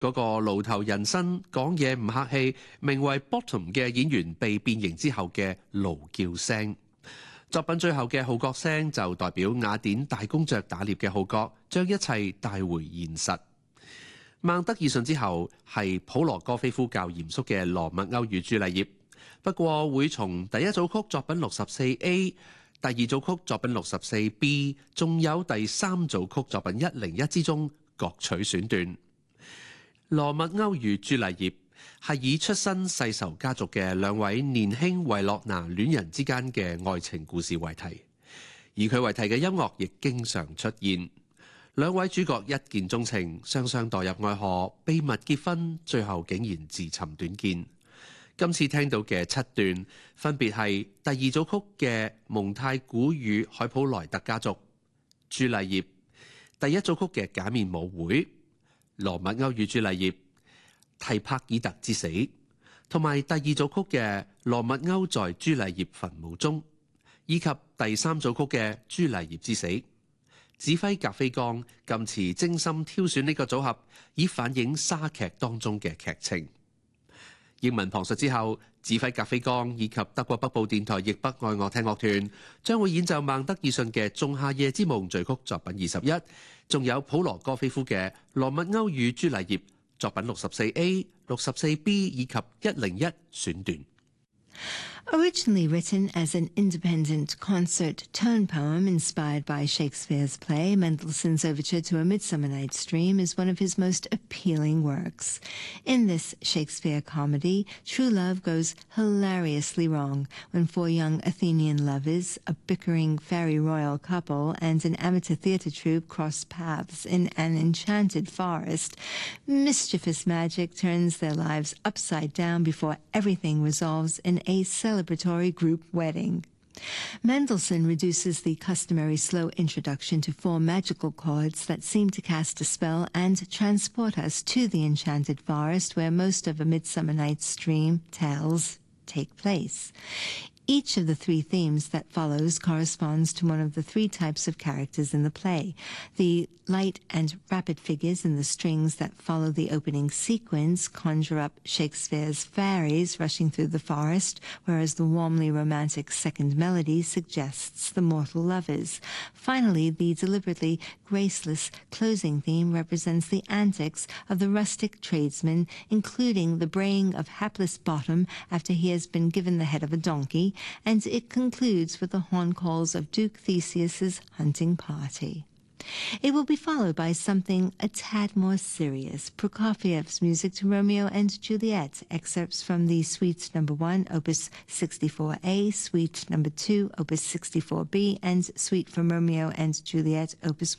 嗰個露頭人身講嘢唔客氣，名為 Bottom 嘅演員被變形之後嘅嚎叫聲。作品最後嘅號角聲就代表雅典大公爵打獵嘅號角，將一切帶回現實。孟德爾遜之後係普羅戈菲夫較嚴肅嘅羅密歐與朱麗葉，不過會從第一組曲作品 64A、第二組曲作品 64B， 仲有第三組曲作品101之中各取選段。羅密歐與朱麗葉係以出身世仇家族嘅兩位年輕維洛納戀人之間嘅愛情故事為題，而佢為題嘅音樂亦經常出現。兩位主角一見鍾情，雙雙墮入愛河，秘密結婚，最後竟然自尋短見。今次聽到嘅7段，分別係第二組曲嘅蒙太古與海普萊特家族、朱麗葉；第一組曲嘅假面舞會、羅密歐與朱麗葉、提帕爾特之死，同埋第二組曲嘅羅密歐在朱麗葉墳墓中，以及第三組曲嘅朱麗葉之死。指揮格菲岡今次精心挑選呢個組合，以反映莎劇當中嘅劇情。英文旁述之後，指揮格菲岡以及德國北部電台譯北愛樂廳樂團將會演奏孟德爾遜嘅《仲夏夜之夢》序曲作品21，仲有普羅戈菲夫嘅《羅密歐與朱麗葉》作品 64A、64B 以及101選段。 Originally written as an independent concert tone poem inspired by Shakespeare's play, Mendelssohn's Overture to A Midsummer Night's Dream is one of his most appealing works. In this Shakespeare comedy, true love goes hilariously wrong when 4 young Athenian lovers, a bickering fairy royal couple, and an amateur theatre troupe cross paths in an enchanted forest. Mischievous magic turns their lives upside down before everything resolves in a celebratory group wedding. Mendelssohn reduces the customary slow introduction to 4 magical chords that seem to cast a spell and transport us to the enchanted forest where most of A Midsummer Night's Dream tales take place. Each of the 3 themes that follows corresponds to one of the 3 types of characters in the play. The light and rapid figures in the strings that follow the opening sequence conjure up Shakespeare's fairies rushing through the forest, whereas the warmly romantic second melody suggests the mortal lovers. Finally, the deliberately graceless closing theme represents the antics of the rustic tradesman, including the braying of hapless Bottom after he has been given the head of a donkey, and it concludes with the horn calls of Duke Theseus's hunting party. It will be followed by something a tad more serious, Prokofiev's music to Romeo and Juliet, excerpts from the Suite No. 1, Opus 64A, Suite No. 2, Opus 64B, and Suite for Romeo and Juliet, Opus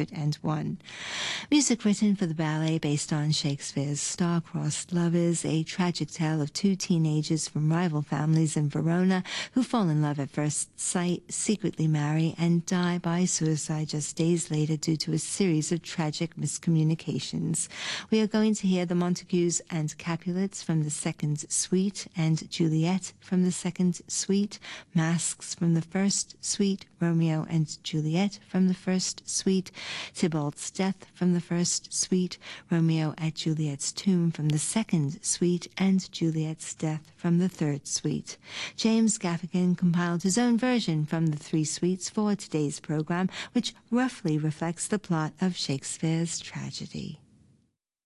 101. Music written for the ballet based on Shakespeare's Star-Crossed Lovers, a tragic tale of 2 teenagers from rival families in Verona who fall in love at first sight, secretly marry, and die by suicide just days later due to a series of tragic miscommunications. We are going to hear the Montagues and Capulets from the second suite and Juliet from the second suite, Masks from the first suite, Romeo and Juliet from the first suite, Tybalt's Death from the first suite, Romeo at Juliet's Tomb from the second suite, and Juliet's Death from the third suite. James Gaffigan compiled his own version from the 3 suites for today's program, which roughly reflects the plot of Shakespeare's tragedy.